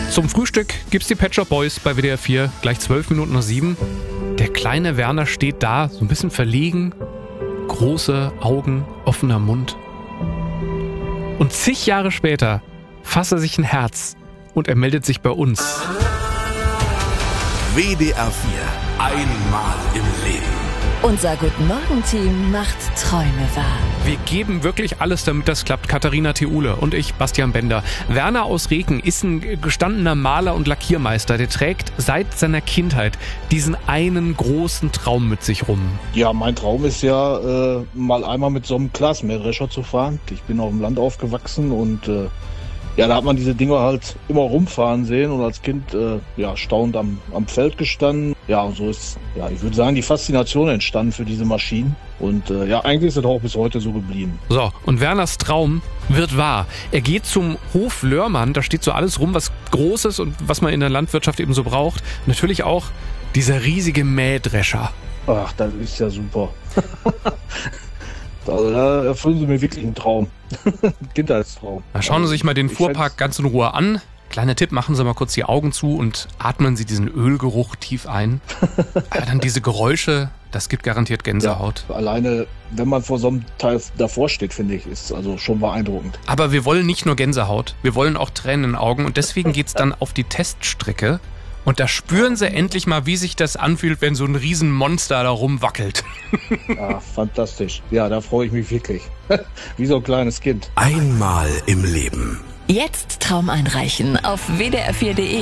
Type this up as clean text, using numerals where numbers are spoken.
Zum Frühstück gibt's die Pet Shop Boys bei WDR 4, gleich 7:12. Der kleine Werner steht da, so ein bisschen verlegen, große Augen, offener Mund. Und zig Jahre später fasst er sich ein Herz und er meldet sich bei uns. WDR 4, einmal im Leben. Unser Guten-Morgen-Team macht Träume wahr. Wir geben wirklich alles, damit das klappt. Katharina Theule und ich, Bastian Bender. Werner aus Reken ist ein gestandener Maler und Lackiermeister. Der trägt seit seiner Kindheit diesen einen großen Traum mit sich rum. Ja, mein Traum ist ja, mal einmal mit so einem Glasmähdrescher zu fahren. Ich bin auf dem Land aufgewachsen und ja, da hat man diese Dinger halt immer rumfahren sehen und als Kind staunend am Feld gestanden. Ja, und so ist, ich würde sagen, die Faszination entstanden für diese Maschinen. Und eigentlich ist es auch bis heute so geblieben. So, und Werners Traum wird wahr. Er geht zum Hof Lörmann, da steht so alles rum, was Großes und was man in der Landwirtschaft eben so braucht. Natürlich auch dieser riesige Mähdrescher. Ach, das ist ja super. Also da erfüllen Sie mir wirklich einen Traum. Kindheitstraum. Na, schauen Sie sich mal den Fuhrpark ganz in Ruhe an. Kleiner Tipp, machen Sie mal kurz die Augen zu und atmen Sie diesen Ölgeruch tief ein. Aber dann diese Geräusche, das gibt garantiert Gänsehaut. Ja, alleine, wenn man vor so einem Teil davor steht, finde ich, ist also schon beeindruckend. Aber wir wollen nicht nur Gänsehaut, wir wollen auch Tränen in den Augen und deswegen geht's dann auf die Teststrecke. Und da spüren Sie endlich mal, wie sich das anfühlt, wenn so ein Riesenmonster da rumwackelt. Ja, fantastisch. Ja, da freue ich mich wirklich. Wie so ein kleines Kind. Einmal im Leben. Jetzt Traum einreichen auf wdr4.de.